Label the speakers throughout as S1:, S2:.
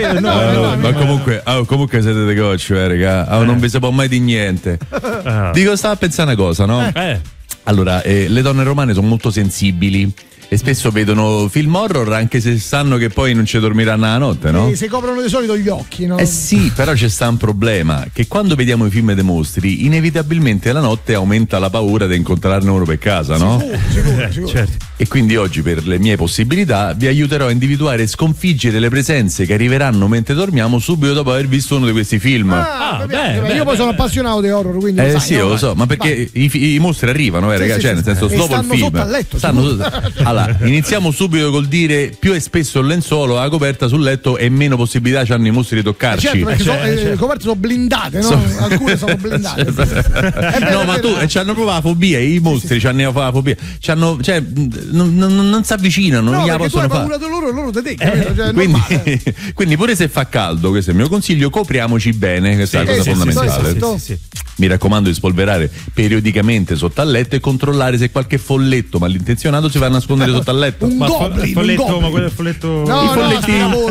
S1: Ma comunque siete dei gocci, raga. Non vi si può mai di niente. Dico, stavo a pensare una cosa, no? Allora, le donne romane sono molto sensibili e spesso vedono film horror anche se sanno che poi non ci dormiranno la notte, no?
S2: Si coprono di solito gli occhi, no?
S1: Sì, però c'è sta un problema, che quando vediamo i film dei mostri, inevitabilmente la notte aumenta la paura di incontrarne uno per casa, no?
S2: Sicuro.
S3: Certo.
S1: E quindi oggi, per le mie possibilità, vi aiuterò a individuare e sconfiggere le presenze che arriveranno mentre dormiamo subito dopo aver visto uno di questi film.
S2: Io poi sono appassionato di horror, quindi lo sai,
S1: sì, lo so, ma perché i mostri arrivano, ragazzi, cioè nel senso, dopo il film
S2: sotto al letto,
S1: allora, iniziamo subito col dire: più è spesso il lenzuolo, la coperta sul letto e meno possibilità hanno i mostri di toccarci.
S2: Certo, perché le coperte sono blindate, no? Alcune sono blindate.
S1: No, ma tu c'hanno proprio la fobia, i mostri c'hanno la fobia. Non si avvicinano, non gliela possono fare.
S2: Tu hai paura di loro te.
S1: Quindi pure se fa caldo, questo è il mio consiglio, copriamoci bene, questa è la cosa fondamentale.
S3: Sì.
S1: Mi raccomando di spolverare periodicamente sotto al letto e controllare se qualche folletto malintenzionato si va a nascondere sotto al letto.
S3: Ma folletto, ma quello è il folletto.
S2: No,
S1: i folletti.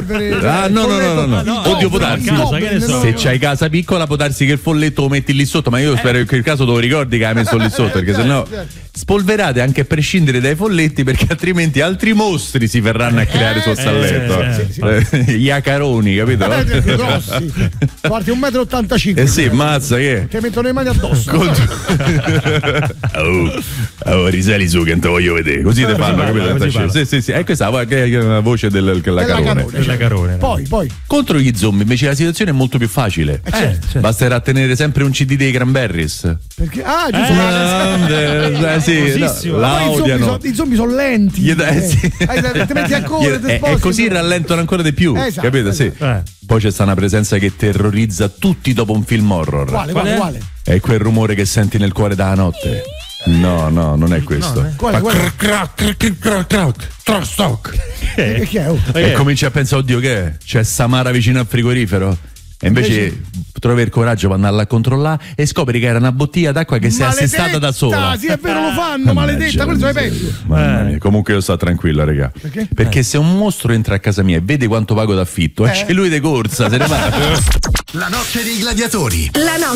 S2: No.
S1: Oddio, può darsi. Se c'hai casa piccola, può darsi che il folletto lo metti lì sotto, ma io spero che in quel caso te lo ricordi che hai messo lì sotto, perché sennò spolverate anche a prescindere dai folletti, perché altrimenti altri mostri si verranno a creare sotto al letto. Gli acaroni, capito?
S2: Grossi. Guardi 1,85 m.
S1: Sì, mazza che
S2: ti mettono le mani addosso.
S1: Risali su che non te voglio vedere. Così te fanno, capito? Sì. E questa è la voce dell'acarone.
S2: Poi
S1: contro gli zombie invece la situazione è molto più facile. Basterà tenere sempre un CD dei Cranberries.
S2: Perché? Giusto.
S1: La odiano.
S2: I zombie sono lenti. Ti metti a correre,
S1: e così rallentano ancora di più. Capito? Sì. Poi c'è sta una presenza che terrorizza tutti dopo un film horror.
S2: Quale?
S1: È quel rumore che senti nel cuore dalla notte. No, non è questo.
S2: Quale? Che è?
S1: E cominci a pensare, oddio, che è? C'è Samara vicino al frigorifero? E invece trovi il coraggio per andarla a controllare e scopri che era una bottiglia d'acqua che si è assestata da sola.
S2: Sì, è vero, lo fanno, maledetta, quello è peggio.
S1: Mamma mia. Comunque io sto tranquillo, raga. Perché se un mostro entra a casa mia e vede quanto pago d'affitto, c'è lui di corsa, se ne va.
S4: La notte dei gladiatori.